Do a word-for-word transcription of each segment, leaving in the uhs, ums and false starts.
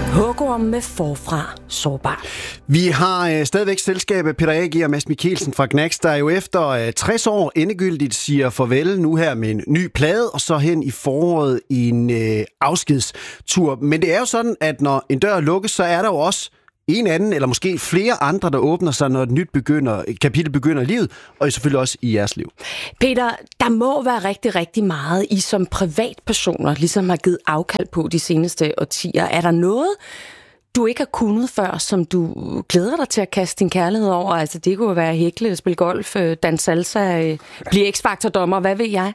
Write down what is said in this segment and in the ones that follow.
Hugorm med Forfra Sårbar. Vi har øh, stadigvæk selskabet Peter A G og Mads Mikkelsen fra Gnags, der jo efter øh, tres år endegyldigt siger farvel nu her med en ny plade, og så hen i foråret i en øh, afskedstur. Men det er jo sådan, at når en dør lukkes, så er der jo også en anden, eller måske flere andre, der åbner sig, når et nyt begynder, et kapitel begynder i livet, og selvfølgelig også i jeres liv. Peter, der må være rigtig, rigtig meget, I som privatpersoner ligesom har givet afkald på de seneste årtier. Er der noget, du ikke har kunnet før, som du glæder dig til at kaste din kærlighed over? Altså, det kunne være hækle, spille golf, danse salsa, blive X-Factor-dommer, hvad ved jeg?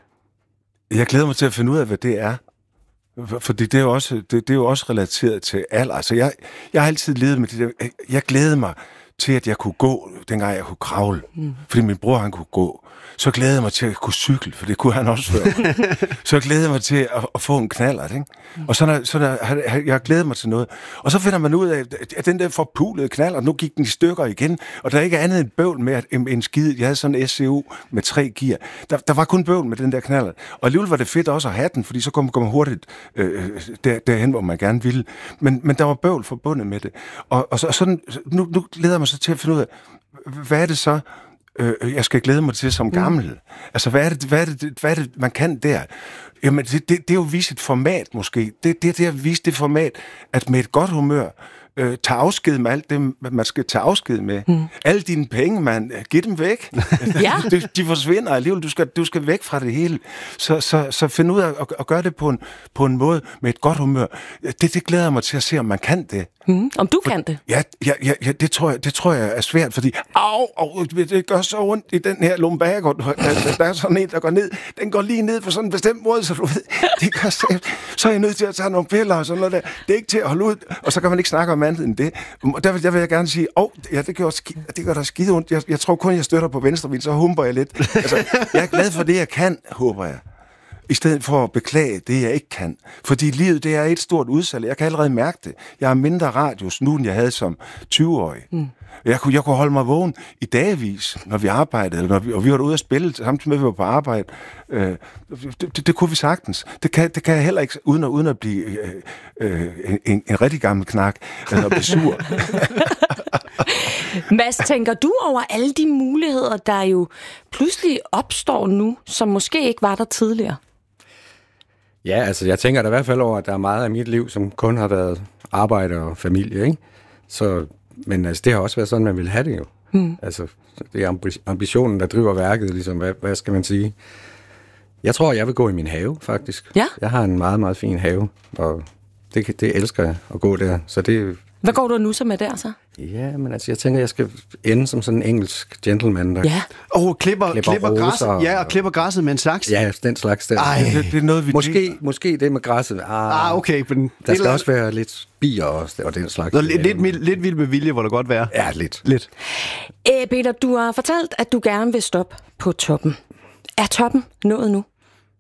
Jeg glæder mig til at finde ud af, hvad det er. Fordi det er jo også, det, det er jo også relateret til alder. Altså, jeg, jeg har altid levet med det der. Jeg glædede mig til, at jeg kunne gå, dengang jeg kunne kravle. Mm. Fordi min bror, han kunne gå. Så glædede jeg mig til at kunne cykle, for det kunne han også før. Så glædede jeg mig til at, at få en knallert, ikke? Mm. Og så, der, så der, jeg glædede mig til noget. Og så finder man ud af, at den der forpulede knallert, nu gik den i stykker igen, og der er ikke andet end bøvl med at, en, en skide. Jeg havde sådan en S C U med tre gear. Der, der var kun bøvl med den der knallert. Og alligevel var det fedt også at have den, fordi så kom man hurtigt øh, der, derhen, hvor man gerne ville. Men, men der var bøvl forbundet med det. Og, og så, sådan, nu, nu glæder jeg mig så til at finde ud af, hvad er det så, øh, jeg skal glæde mig til som gammel? Mm. Altså, hvad er, det, hvad, er det, hvad er det, man kan der? Jamen, det, det, det er jo at vise et format, måske. Det, det, det er at vise det format, at med et godt humør, øh, tage afsked med alt det, man skal tage afsked med. Mm. Alle dine penge, man, giv dem væk. Ja. de, de forsvinder alligevel. Du skal, du skal væk fra det hele. Så, så, så find ud af at, at gøre det på en, på en måde med et godt humør. Det, det glæder jeg mig til at se, om man kan det. Mm. Om du For, kan det? Ja, ja, ja, ja det, tror jeg, det tror jeg er svært, fordi au, au, det gør så ondt i den her lumbago. Der, der er sådan en, der går ned. Den går lige ned på sådan en bestemt måde, så du ved, det gør så, så er jeg nødt til at tage nogle piller og sådan noget der. Det er ikke til at holde ud, og så kan man ikke snakke om andet end det. Der vil, der vil jeg gerne sige, åh, oh, ja, det gør, det gør der skide ondt. Jeg, jeg tror kun, jeg støtter på venstrevind, så humper jeg lidt. Altså, jeg er glad for det, jeg kan, håber jeg. I stedet for at beklage det, jeg ikke kan. Fordi livet, det er et stort udsalg. Jeg kan allerede mærke det. Jeg har mindre radius nu, end jeg havde som tyve-årig. Mm. Jeg kunne, jeg kunne holde mig vågen i dagvis, når vi arbejdede, eller når vi, og vi var ude at spille, samtidig med, at vi var på arbejde. Øh, det, det, det kunne vi sagtens. Det kan, det kan jeg heller ikke, uden at, uden at blive øh, øh, en, en rigtig gammel knak, eller blive sur. Mads, tænker du over alle de muligheder, der jo pludselig opstår nu, som måske ikke var der tidligere? Ja, altså jeg tænker da i hvert fald over, at der er meget af mit liv, som kun har været arbejde og familie, ikke? Så, men altså, det har også været sådan, man vil have det jo. Mm. Altså, det er ambitionen, der driver værket, ligesom, hvad, hvad skal man sige? Jeg tror, jeg vil gå i min have, faktisk. Ja. Jeg har en meget, meget fin have, og det, det elsker jeg at gå der, så det... Hvad går du nu så med der, så? Ja, men altså, jeg tænker, jeg skal ende som sådan en engelsk gentleman, der ja. Og klipper, klipper, klipper græsset, ja, og klipper græsset med en saks. Ja, den slags der. Ej, det, det er noget, vi måske, måske det med græsset. Ah, ah okay. Men der skal også være lidt bier også, og den slags. Nå, lidt, lidt, lidt vild med vilje, hvor det godt være. Ja, lidt. lidt. Æ, Peter, du har fortalt, at du gerne vil stoppe på toppen. Er toppen nået nu?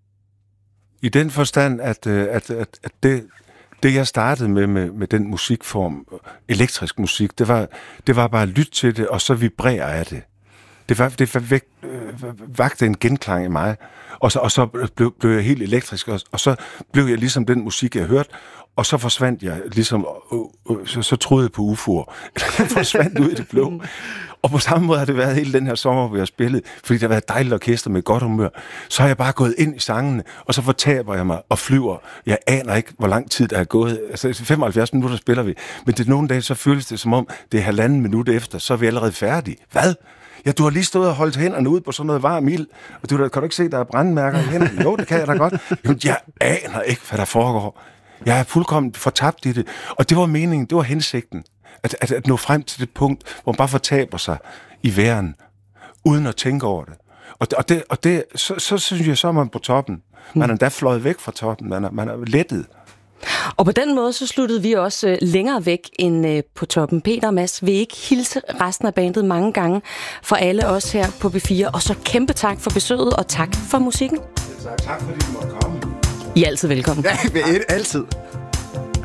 I den forstand, at, at, at, at det... Det, jeg startede med, med, med den musikform, elektrisk musik, det var, det var bare at lytte til det, og så vibrere af det. Det, var, det var væk, øh, vagte en genklang i mig, og så, og så blev, blev jeg helt elektrisk, og, og så blev jeg ligesom den musik, jeg hørte, og så forsvandt jeg ligesom, øh, øh, så, så troede jeg på U F O'er. Jeg forsvandt ud i det blå. Og på samme måde har det været hele den her sommer, hvor jeg har spillet, fordi der har været et dejligt orkester med godt humør. Så har jeg bare gået ind i sangene, og så fortaber jeg mig og flyver. Jeg aner ikke, hvor lang tid der er gået. Altså femoghalvfjerds minutter spiller vi. Men det nogle dage, så føles det som om, det er halvanden minut efter, så er vi allerede færdige. Hvad? Ja, du har lige stået og holdt hænderne ud på sådan noget varm ild, og du kan du ikke se, der er brandmærker i hænderne? Jo, det kan jeg da godt. Jamen, jeg aner ikke, hvad der foregår. Jeg er fuldkommen fortabt i det. Og det var meningen, det var hensigten. At, at, at nå frem til det punkt, hvor man bare fortaber sig i væren, uden at tænke over det. Og, og, det, og det, så, så synes jeg, så er man på toppen. Man er endda fløjet væk fra toppen. Man er, man er lettet. Og på den måde, så sluttede vi også øh, længere væk end øh, på toppen. Peter og Mads vil ikke hilse resten af bandet mange gange for alle os her på B fire. Og så kæmpe tak for besøget, og tak for musikken. Tak, tak fordi du måtte komme. I er altid velkommen. Ja, altid.